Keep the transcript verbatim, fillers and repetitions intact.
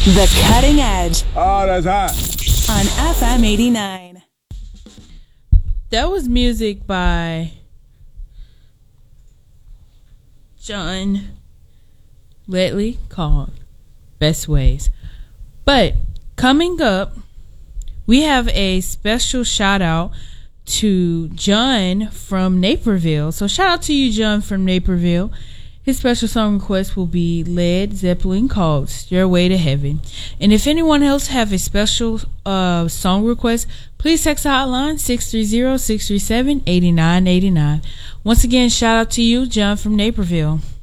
The Cutting Edge. Oh, that's hot. On F M eighty-nine. That was music by John Ledley called Best Ways. But coming up, we have a special shout out to John from Naperville. So shout out to you, John from Naperville. His special song request will be Led Zeppelin called Stairway to Heaven. And if anyone else have a special uh, song request, please text the hotline six three zero, six three seven, eight nine eight nine. Once again, shout out to you, John from Naperville.